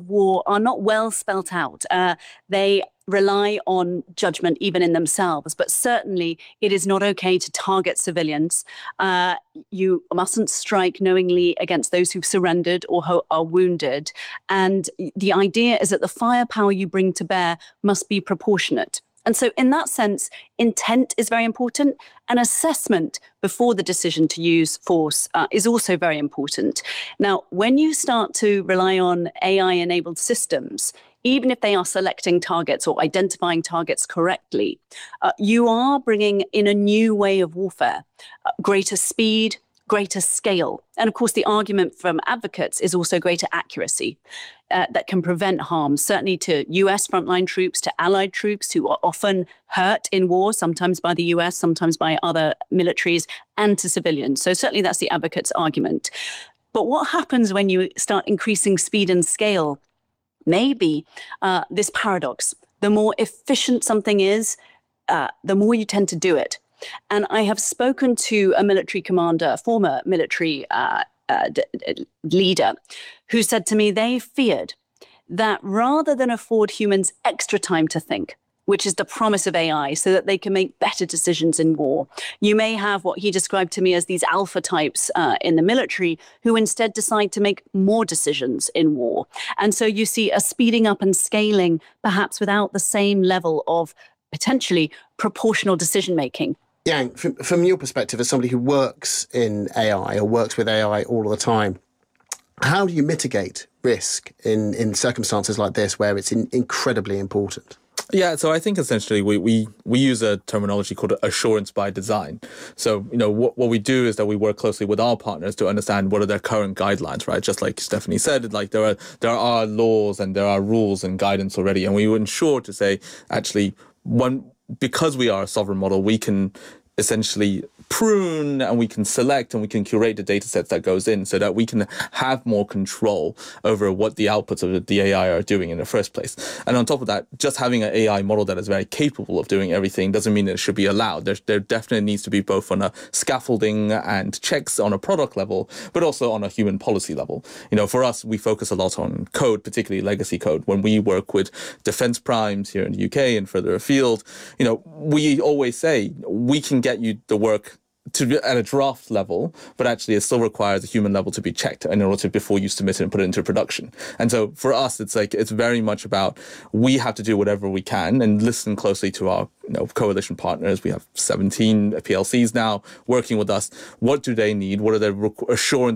of war are not well spelt out. They rely on judgment even in themselves, but certainly it is not okay to target civilians. You mustn't strike knowingly against those who've surrendered or who are wounded. And the idea is that the firepower you bring to bear must be proportionate. And so in that sense, intent is very important, and assessment before the decision to use force is also very important. Now, when you start to rely on AI-enabled systems, even if they are selecting targets or identifying targets correctly, you are bringing in a new way of warfare, greater speed, greater scale. And of course, the argument from advocates is also greater accuracy that can prevent harm, certainly to US frontline troops, to allied troops who are often hurt in war, sometimes by the US, sometimes by other militaries, and to civilians. So certainly that's the advocates' argument. But what happens when you start increasing speed and scale? Maybe this paradox. The more efficient something is, the more you tend to do it. And I have spoken to a military commander, a former military leader, who said to me they feared that rather than afford humans extra time to think, which is the promise of AI, so that they can make better decisions in war, you may have what he described to me as these alpha types in the military who instead decide to make more decisions in war. And so you see a speeding up and scaling, perhaps without the same level of potentially proportional decision making. Yang, from your perspective, as somebody who works in AI or works with AI all the time, how do you mitigate risk in circumstances like this where it's incredibly important? Yeah, so I think essentially we use a terminology called assurance by design. So, what we do is that we work closely with our partners to understand what are their current guidelines, right? Just like Stephanie said, like there are laws and there are rules and guidance already, and we ensure to say, actually, because we are a sovereign model, we can essentially prune and we can select and we can curate the data sets that goes in so that we can have more control over what the outputs of the AI are doing in the first place. And on top of that, just having an AI model that is very capable of doing everything doesn't mean that it should be allowed. There definitely needs to be both on a scaffolding and checks on a product level, but also on a human policy level. For us, we focus a lot on code, particularly legacy code. When we work with defense primes here in the UK and further afield, we always say we can get you the work at a draft level, but actually it still requires a human level to be checked in order to before you submit it and put it into production. And so for us, it's very much about we have to do whatever we can and listen closely to our coalition partners. We have 17 PLCs now working with us. What do they need? What are their assurance